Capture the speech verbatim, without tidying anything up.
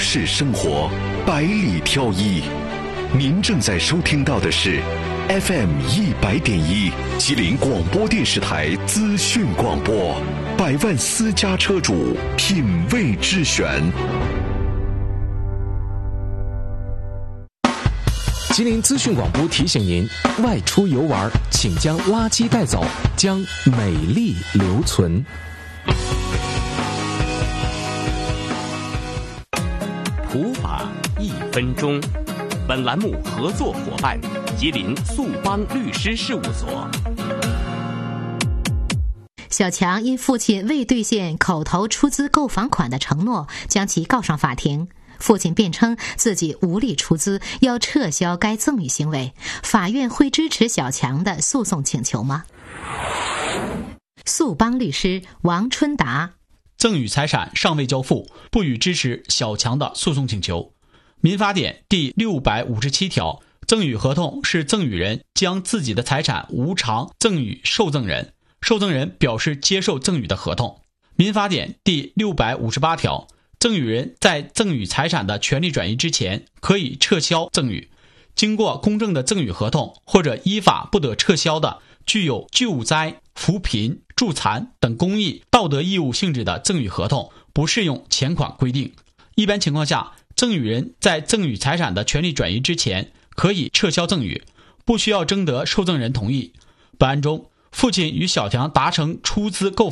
市生活，百里挑一。您正在收听到的是 F M 一百点一吉林广播电视台资讯广播，百万私家车主品味之选。 吉林资讯广播提醒您：外出游玩，请将垃圾带走，将美丽留存。 普法一分钟。本栏目合作伙伴：吉林速邦律师事务所。 小强因父亲未兑现口头出资购房款的承诺，将其告上法庭。父亲辩称自己无力出资，要撤销该赠与行为。法院会支持小强的诉讼请求吗？速邦律师王春达： 赠与财产尚未交付，不予支持小强的诉讼请求。民法典第六百五十七条，赠与合同是赠与人将自己的财产无偿赠与受赠人，受赠人表示接受赠与的合同。民法典第六百五十八条，赠与人在赠与财产的权利转移之前，可以撤销赠与。经过公证的赠与合同或者依法不得撤销的具有救灾、扶贫、助残等公益、道德义务性质的赠与合同，不适用前款规定。一般情况下，赠与人在赠与财产的权利转移之前，可以撤销赠与，不需要征得受赠人同意。本案中，父亲与小强达成出资购